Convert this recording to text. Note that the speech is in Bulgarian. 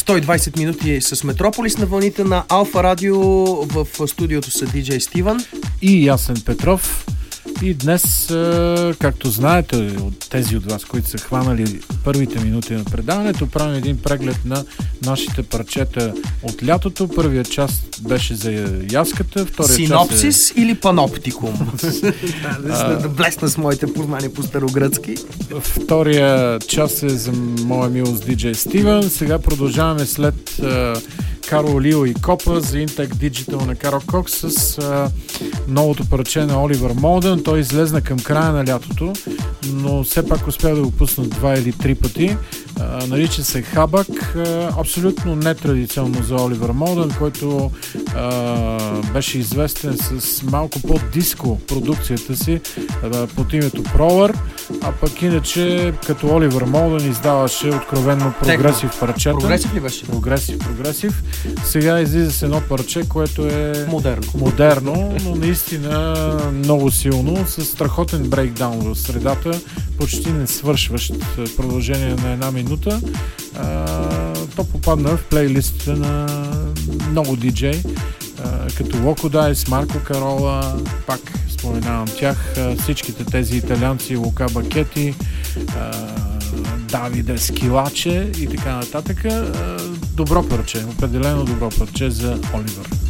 120 минути с Метрополис на вълните на Алфа Радио. В студиото са диджей Стивън и Ясен Петров. И днес, както знаете, от тези от вас, които са хванали първите минути на предаването, правим един преглед на нашите парчета от лятото. Първият част беше за яската, вторият синопсис част или паноптикум? Да блесна с моите познания по старогръцки. Втория част е за моя милост диджей Стивън. Сега продължаваме след Каро Лио и Копа за Intec Digital на Каро Кокс с новото парче на Оливър Молдън. Той излезна към края на лятото, но все пак успя да го пусна 2 или 3 пъти. Нарича се Хабак. Абсолютно нетрадиционно за Оливър Молдън, който беше известен с малко по-диско продукцията си под името Пролър, а пък иначе като Оливър Молдън издаваше откровенно прогресив парчета. Прогресив ли беше? Прогресив. Сега излиза с едно парче, което е модерно, но наистина много силно, с страхотен брейкдаун в средата, почти не свършващ продължение на една минута. То попадна в плейлистите на много диджей, като Локо Дайс, Марко Карола, пак споменавам тях, всичките тези италианци, Лука Бакети, Давиде Скилаче и така нататък. Добро парче, определено добро парче за Оливър.